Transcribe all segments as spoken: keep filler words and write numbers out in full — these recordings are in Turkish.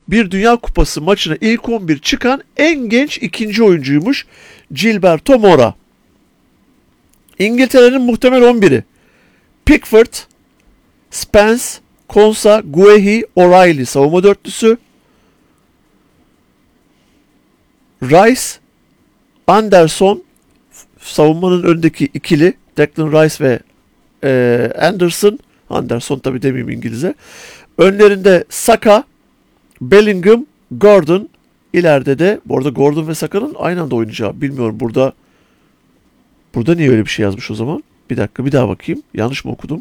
bir Dünya Kupası maçına ilk on bir çıkan en genç ikinci oyuncuymuş Gilberto Mora. İngiltere'nin muhtemel on biri. Pickford, Spence, Konsa, Guehi, O'Reilly savunma dörtlüsü. Rice, Anderson savunmanın öndeki ikili. Declan Rice ve e, Anderson. Anderson tabi demeyeyim İngilizce. Önlerinde Saka, Bellingham, Gordon. İleride de bu arada Gordon ve Saka'nın aynı anda oynayacağı. Bilmiyorum burada burada niye öyle bir şey yazmış o zaman? Bir dakika bir daha bakayım. Yanlış mı okudum?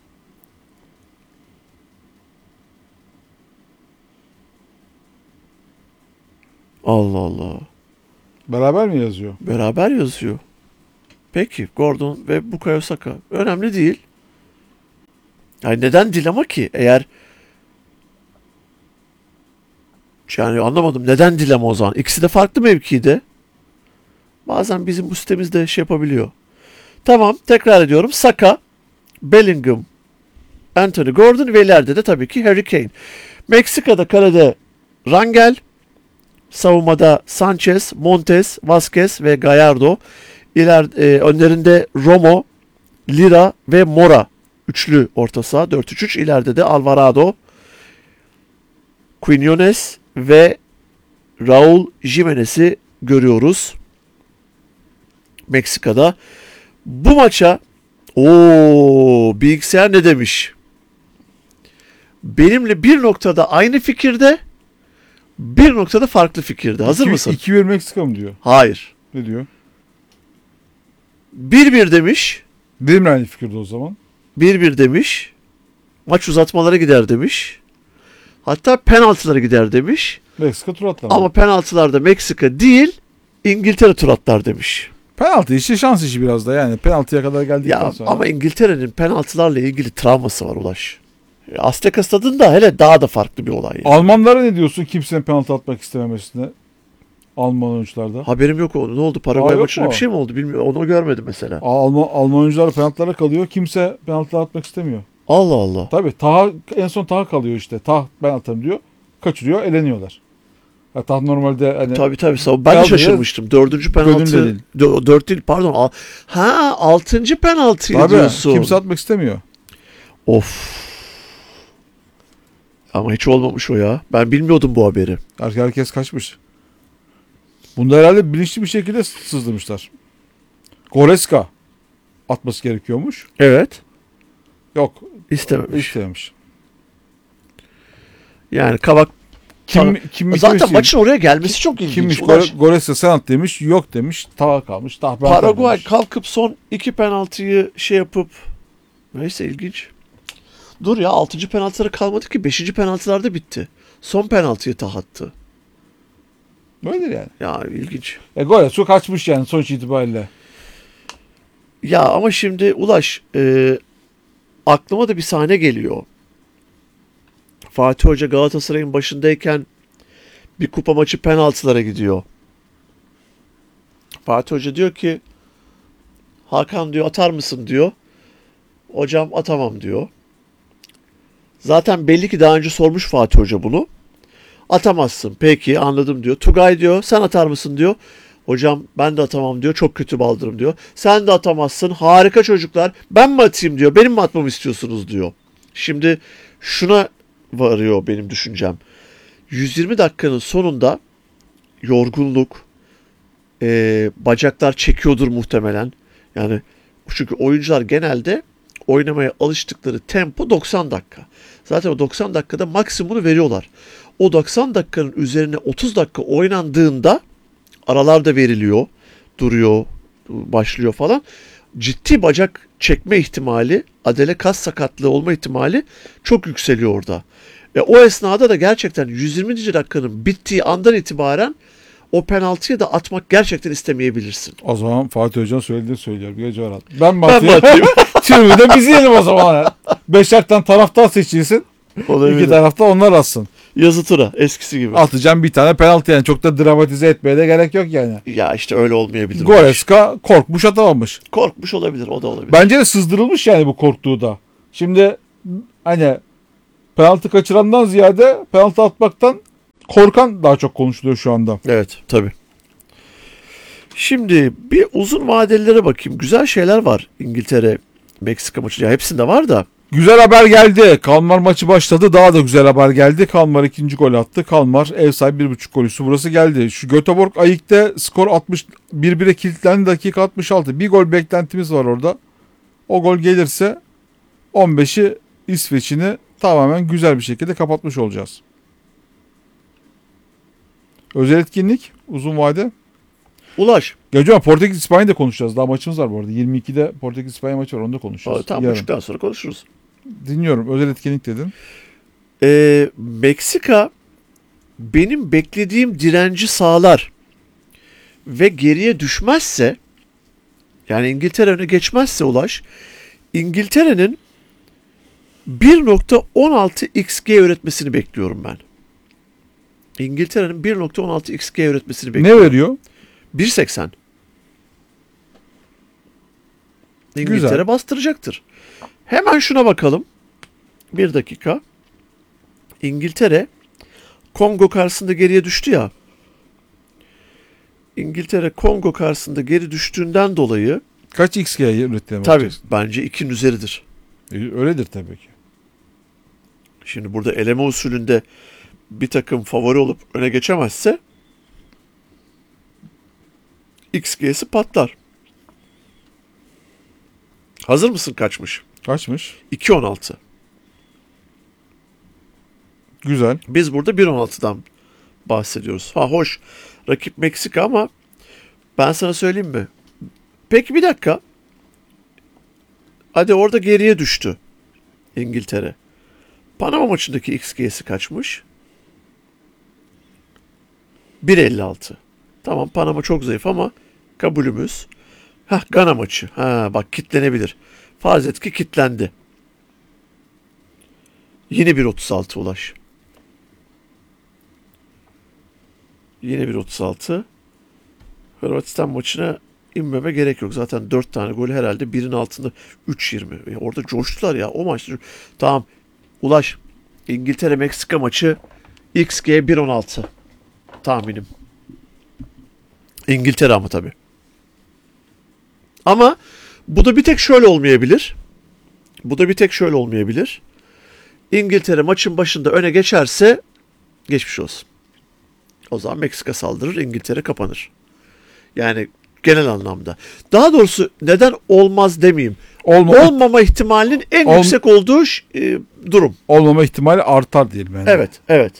Allah Allah. Beraber mi yazıyor? Beraber yazıyor. Peki Gordon ve Bukayo Saka. Önemli değil. Yani neden dilema ki? Eğer yani anlamadım. Neden dilema o zaman? İkisi de farklı mevkide. Bazen bizim bu sitemizde şey yapabiliyor. Tamam tekrar ediyorum. Saka, Bellingham, Anthony Gordon ve ileride de tabii ki Harry Kane. Meksika'da kalede Rangel, savunmada Sanchez, Montes, Vazquez ve Gallardo. İler, e, önlerinde Romo, Lira ve Mora. Üçlü orta saha dört üç üç. İleride de Alvarado, Quinones ve Raul Jimenez'i görüyoruz. Meksika'da. Bu maça ooo bilgisayar ne demiş? Benimle bir noktada aynı fikirde, bir noktada farklı fikirde. Hazır iki, mısın? iki bir Meksika mı diyor? Hayır. Ne diyor? bir bir demiş. Benimle aynı fikirde o zaman. bir bir demiş. Maç uzatmalara gider demiş. Hatta penaltılara gider demiş. Meksika tur atlar. Ama penaltılarda Meksika değil, İngiltere tur atlar demiş. Penaltı işi şans işi biraz da yani. Penaltıya kadar geldikten Ya sonra. ama İngiltere'nin penaltılarla ilgili travması var Ulaş. Azteca stadında hele daha da farklı bir olay. Yani. Almanlara ne diyorsun kimsenin penaltı atmak istememesine? Alman oyuncularda. Haberim yok onu. Ne oldu? Paraguay Aa, yok maçında mu? bir şey mi oldu? Bilmiyorum. Onu görmedim mesela. Alman, Alman oyuncular penaltılara kalıyor. Kimse penaltı atmak istemiyor. Allah Allah. Tabii Taha, en son Taha kalıyor işte. Taha ben atarım diyor. Kaçırıyor, eleniyorlar. Ya Taha normalde hani Tabii tabii. Ben de Kaldı şaşırmıştım. Dördüncü penaltı. Gönül değil. Dö- dört değil pardon. Al- Ha altıncı penaltıyı tabii diyorsun. kimse atmak istemiyor. Of. Ama hiç olmamış o ya. Ben bilmiyordum bu haberi. Herkes kaçmış. Bunda herhalde bilinçli bir şekilde sızdırmışlar. Goreska atması gerekiyormuş. Evet. Yok. İstememiş. İstememiş. Yani Kavak Kim, kim zaten maçın oraya gelmesi çok ilginç. Kimmiş? Ulaş, Goreska sen at demiş. Yok demiş. Taha kalmış. Taha ben Paraguay demiş. kalkıp son iki penaltıyı şey yapıp neyse ilginç. Dur ya altıncı penaltıları kalmadı ki. Beşinci penaltılarda bitti. Son penaltıyı tahattı. Böyledir yani. Ya ilginç. E Goreska kaçmış yani sonuç itibariyle. Ya ama şimdi Ulaş e, aklıma da bir sahne geliyor. Fatih Hoca Galatasaray'ın başındayken bir kupa maçı penaltılara gidiyor. Fatih Hoca diyor ki Hakan diyor atar mısın diyor. Hocam atamam diyor. Zaten belli ki daha önce sormuş Fatih Hoca bunu. Atamazsın. Peki anladım diyor. Tugay diyor sen atar mısın diyor. Hocam ben de atamam diyor. Çok kötü baldırım diyor. Sen de atamazsın. Harika çocuklar. Ben mi atayım diyor. Benim mi atmamı istiyorsunuz diyor. Şimdi şuna varıyor benim düşüncem. yüz yirmi dakikanın sonunda yorgunluk, e, bacaklar çekiyordur muhtemelen. Yani çünkü oyuncular genelde oynamaya alıştıkları tempo doksan dakika. Zaten o doksan dakikada maksimumunu veriyorlar. O doksan dakikanın üzerine otuz dakika oynandığında aralar da veriliyor, duruyor, başlıyor falan. Ciddi bacak çekme ihtimali, adele kas sakatlığı olma ihtimali çok yükseliyor orada. E, o esnada da gerçekten yüz yirminci dakikanın bittiği andan itibaren o penaltıyı da atmak gerçekten istemeyebilirsin. O zaman Fatih Hoca'nın söylediğini söylüyor. Bir gece var at. Ben mi Ben mi atayım? atayım? Şimdi de biz yiyelim o zaman. Beşiktaş'tan taraftar seçilsin. Olabilir. İki tarafta onlar atsın. Yazı tura eskisi gibi. Atacağım bir tane penaltı yani. Çok da dramatize etmeye de gerek yok yani. Ya işte öyle olmayabilir. Goreska korkmuş atamamış. Korkmuş olabilir, o da olabilir. Bence de sızdırılmış yani bu korktuğu da. Şimdi hani penaltı kaçırandan ziyade penaltı atmaktan korkan daha çok konuşuluyor şu anda. Evet, tabii. Şimdi bir uzun vadelilere bakayım. Güzel şeyler var İngiltere, Meksika maçı. Ya hepsinde var da. Güzel haber geldi. Kalmar maçı başladı. Daha da güzel haber geldi. Kalmar ikinci gol attı. Kalmar ev sahibi bir buçuk gol üstü. Burası geldi. Şu Göteborg Ayık'ta skor altmış bir bire kilitlendi. Dakika altmış altı. Bir gol beklentimiz var orada. O gol gelirse on beşi İsveç'ini tamamen güzel bir şekilde kapatmış olacağız. Özel etkinlik uzun vade. Ulaş. Gece Portekiz İspanya'da da konuşacağız. Daha maçımız var bu arada. yirmi ikide Portekiz İspanya maçı var. Onu da konuşacağız. Tam Yarın. buçuktan sonra konuşuruz. Dinliyorum. Özel etkinlik dedin. Ee, Meksika benim beklediğim direnci sağlar ve geriye düşmezse, yani İngiltere öne geçmezse Ulaş, İngiltere'nin bir nokta on altı xG üretmesini bekliyorum ben. İngiltere'nin bir nokta on altı xG üretmesini bekliyorum. Ne veriyor? bir seksen. İngiltere Güzel. bastıracaktır. Hemen şuna bakalım. Bir dakika. İngiltere Kongo karşısında geriye düştü ya. İngiltere Kongo karşısında geri düştüğünden dolayı Kaç X G ürettiğine tabii bakacaksın. bence ikinin üzeridir. E, Öyledir tabii ki. Şimdi burada eleme usulünde bir takım favori olup öne geçemezse X G'si patlar. Hazır mısın kaçmış? Kaçmış? iki on altı. Güzel. Biz burada bir on altıdan bahsediyoruz. Ha hoş, rakip Meksika ama ben sana söyleyeyim mi? Peki bir dakika. Hadi orada geriye düştü İngiltere. Panama maçındaki X G'si kaçmış? bir elli altı. Tamam, Panama çok zayıf ama kabulümüz. Hah, Gana maçı. Ha bak, kitlenebilir. Farz et ki kitlendi. Yine bir otuz altı Ulaş. Yine bir otuz altı. Hırvatistan maçına inmeme gerek yok. Zaten dört tane gol herhalde birin altında üç yirmi. E orada coştular ya o maçta. Tamam. Ulaş. İngiltere Meksika maçı X G bir on altı. Tahminim. İngiltere ama tabii. Ama bu da bir tek şöyle olmayabilir. Bu da bir tek şöyle olmayabilir. İngiltere maçın başında öne geçerse geçmiş olsun. O zaman Meksika saldırır, İngiltere kapanır. Yani genel anlamda. Daha doğrusu neden olmaz demeyeyim. Olma, Olmama ihtimalinin en Ol- yüksek olduğu e, durum. olmama ihtimali artar diyelim yani. Evet, evet.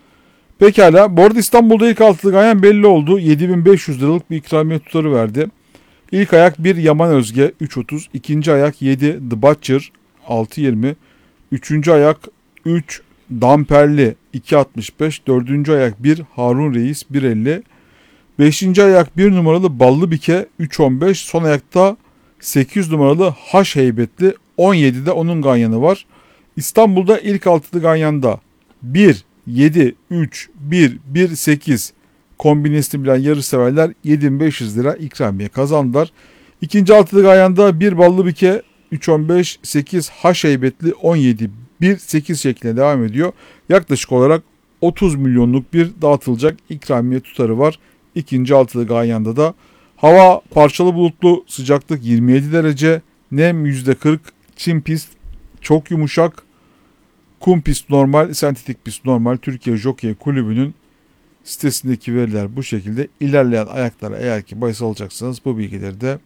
Pekala. Bu arada İstanbul'da ilk altılı ganyan belli oldu. yedi bin beş yüz liralık bir ikramiye tutarı verdi. İlk ayak bir Yaman Özge üç otuz. İkinci ayak yedi The Butcher altı yirmi. Üçüncü ayak üç Damperli iki altmış beş. Dördüncü ayak bir Harun Reis bir elli. Beşinci ayak bir numaralı Ballı Bike üç on beş. Son ayakta sekiz numaralı Haş Heybetli on yedide onun ganyanı var. İstanbul'da ilk altılı ganyanda bir, yedi, üç, bir, bir, sekiz kombinesini bilen yarışseverler yedi bin beş yüz lira ikramiye kazandılar. İkinci altılı ganyanda bir Ballı Bike üç on beş, sekiz Haş Heybetli on yedi, bir, sekiz şeklinde devam ediyor. Yaklaşık olarak otuz milyonluk bir dağıtılacak ikramiye tutarı var. İkinci altılı ganyanda da hava parçalı bulutlu, sıcaklık yirmi yedi derece, nem yüzde kırk, çim pist çok yumuşak, kum pist normal, sentetik pist normal. Türkiye Jockey Kulübü'nün sitesindeki veriler bu şekilde. İlerleyen ayaklara eğer ki bahis alacaksınız bu bilgileri de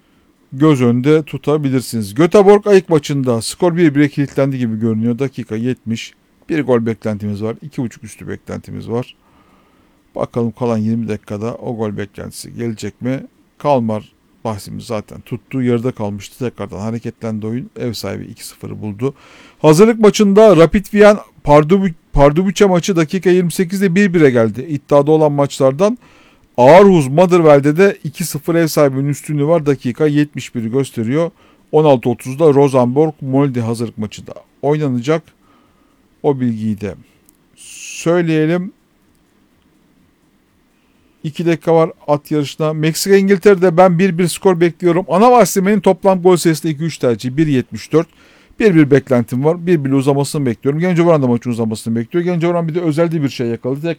göz önünde tutabilirsiniz. Göteborg Ayık maçında skor bir bire kilitlendi gibi görünüyor. Dakika yetmiş. Bir gol beklentimiz var. iki buçuk üstü beklentimiz var. Bakalım kalan yirmi dakikada o gol beklentisi gelecek mi? Kalmar bahsimiz zaten tuttu. Yarıda kalmıştı. Tekrardan hareketlendi oyun. Ev sahibi iki sıfırı buldu. Hazırlık maçında Rapid Wien Pardubice, Pardubice maçı dakika yirmi sekizde bir bire geldi. İddiada olan maçlardan Aarhus Motherwell'de de iki sıfır ev sahibinin üstünlüğü var. Dakika yetmiş biri gösteriyor. on altı otuzda Rosenborg Molde hazırlık maçı da oynanacak. O bilgiyi de söyleyelim. iki dakika var at yarışına. Meksika İngiltere'de ben bir bir skor bekliyorum. Ana bahsimenin toplam gol sayısı iki üç tercih. bir yetmiş dört. bir bir beklentim var. bir bir uzamasını bekliyorum. Gencovaran da maçın uzamasını bekliyor. Gencovaran bir de özelde bir şey yakaladı.